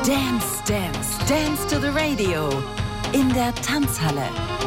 Dance, Dance, Dance to the Radio in der Tanzhalle.